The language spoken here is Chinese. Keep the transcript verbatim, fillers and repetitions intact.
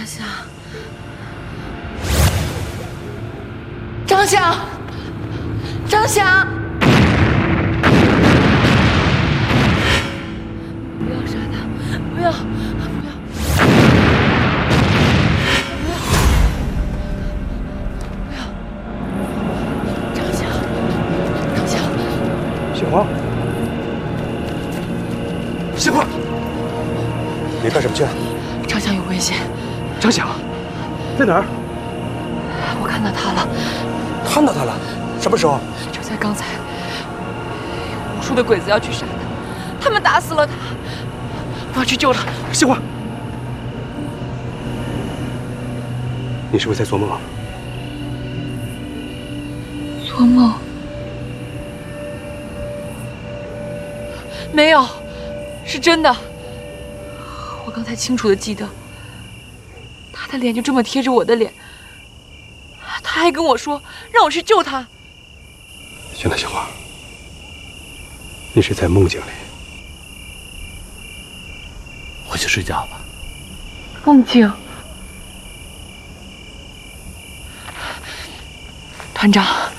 翔，张翔，张翔，不要杀他，不要，不要，不要，不要，张翔，张翔， 杏花，杏花，你干什么去？ 张翔有危险。 张翔，在哪儿？ 我看到他了。 看到他了？什么时候？ 就在刚才，有无数的鬼子要去杀他，他们打死了他。我要去救他。 杏花，你是不是在做梦？ 做梦？没有，是真的。我刚才清楚的记得，他的脸就这么贴着我的脸，他还跟我说让我去救他。 现在，杏花，你是在梦境里。 回去睡觉吧。 梦境。团长。